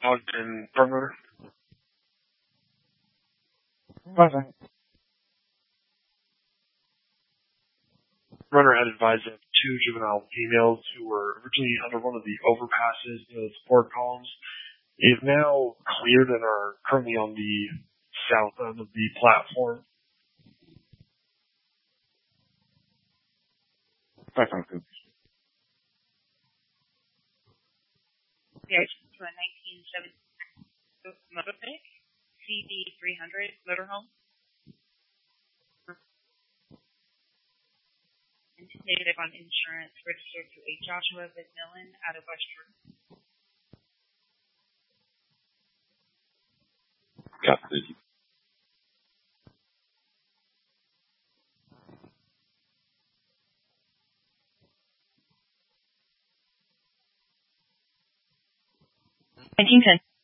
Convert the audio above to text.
Ogden Burner. Bye-bye. Runner had advised of 2 juvenile females who were originally under one of the overpasses near the support columns. They have now cleared and are currently on the south end of the platform. Bye-bye. Reaction to a 1970 motorbike, CD300 motorhome. Native on insurance registered to a Joshua McMillan out of West Jordan. Got it. Huntington.